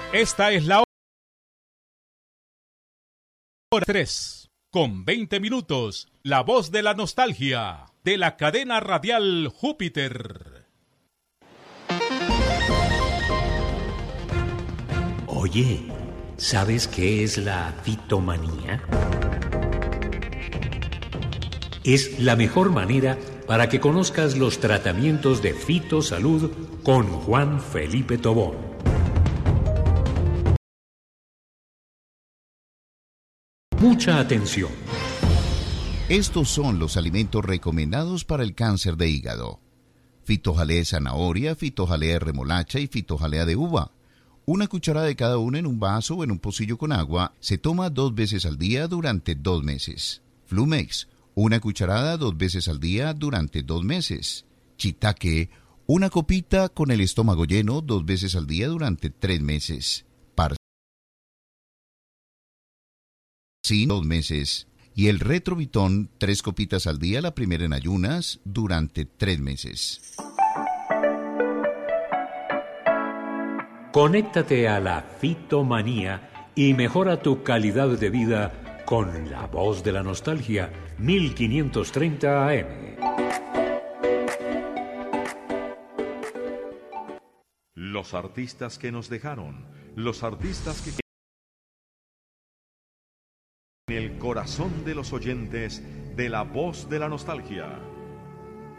Esta es la hora 3:20. La voz de la nostalgia de la cadena radial Júpiter. Oye, ¿sabes qué es la fitomanía? Es la mejor manera para que conozcas los tratamientos de fitosalud con Juan Felipe Tobón. Mucha atención. Estos son los alimentos recomendados para el cáncer de hígado: fitojalea de zanahoria, fitojalea de remolacha y fitojalea de uva. Una cucharada de cada una en un vaso o en un pocillo con agua. Se toma 2 veces al día durante 2 meses. Flumex, una cucharada 2 veces al día durante 2 meses. Shiitake, una copita con el estómago lleno 2 veces al día durante 3 meses. Parsin, 2 meses. Y el retrovitón, 3 copitas al día, la primera en ayunas, durante 3 meses. Conéctate a la fitomanía y mejora tu calidad de vida con la voz de la nostalgia, 1530 AM. Los artistas que nos dejaron, los artistas que en el corazón de los oyentes de la voz de la nostalgia.